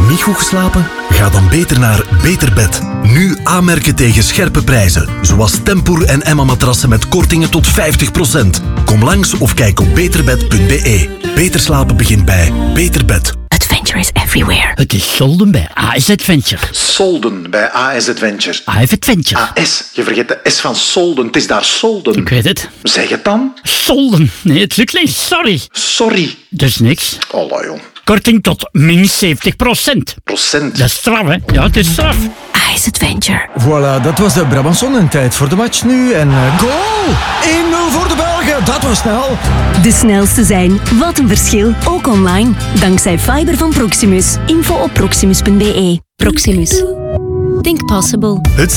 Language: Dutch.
Niet goed geslapen? Ga dan beter naar Beter Bed. Nu aanmerken tegen scherpe prijzen. Zoals Tempoor en Emma matrassen met kortingen tot 50%. Kom langs of kijk op beterbed.be. Beter slapen begint bij Beter Bed. Adventure is everywhere. Het is solden bij AS Adventure. Solden bij AS Adventure. AS Adventure. AS, je vergeet de S van solden. Het is daar solden. Ik weet het. Zeg het dan. Solden. Nee, het lukt niet. Sorry. Sorry. Dus niks. Allah, jong. Korting tot min 70%. Procent. Dat is straf, hè? Ja, het is straf. AS Adventure. Voilà, dat was de Brabantson en tijd voor de match nu. En goal! 1-0 voor de Belgen, dat was snel. De snelste zijn. Wat een verschil. Ook online. Dankzij fiber van Proximus. Info op proximus.be. Proximus. Think possible.